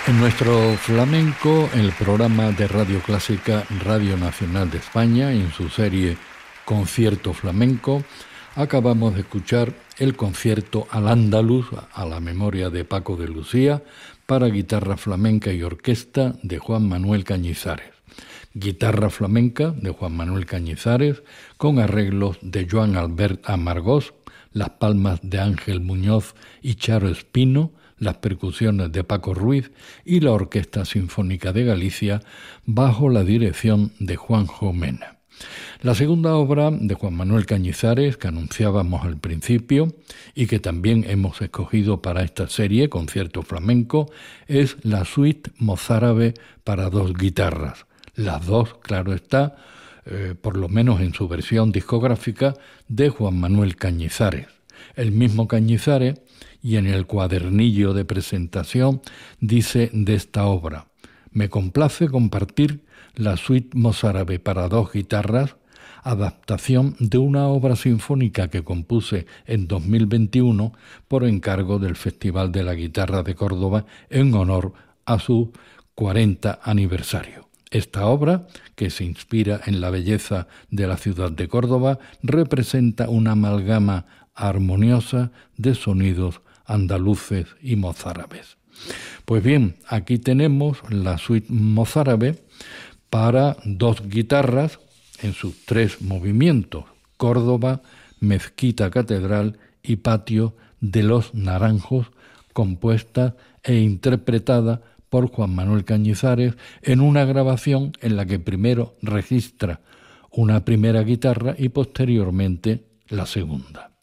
En nuestro flamenco, el programa de Radio Clásica Radio Nacional de España, en su serie Concierto Flamenco, acabamos de escuchar el concierto al Andaluz, a la memoria de Paco de Lucía, para guitarra flamenca y orquesta de Juan Manuel Cañizares. Guitarra flamenca de Juan Manuel Cañizares, con arreglos de Joan Albert Amargós, las palmas de Ángel Muñoz y Charo Espino, las percusiones de Paco Ruiz y la Orquesta Sinfónica de Galicia bajo la dirección de Juanjo Mena. La segunda obra de Juan Manuel Cañizares, que anunciábamos al principio y que también hemos escogido para esta serie, Concierto Flamenco, es la suite mozárabe para dos guitarras. Las dos, claro está, por lo menos en su versión discográfica, de Juan Manuel Cañizares. El mismo Cañizares, y en el cuadernillo de presentación dice de esta obra: me complace compartir la suite mozárabe para dos guitarras, adaptación de una obra sinfónica que compuse en 2021 por encargo del Festival de la Guitarra de Córdoba en honor a su 40 aniversario. Esta obra, que se inspira en la belleza de la ciudad de Córdoba, representa una amalgama armoniosa de sonidos andaluces y mozárabes. Pues bien, aquí tenemos la suite mozárabe para dos guitarras en sus tres movimientos: Córdoba, Mezquita Catedral y Patio de los Naranjos, compuesta e interpretada por Juan Manuel Cañizares en una grabación en la que primero registra una primera guitarra y posteriormente la segunda.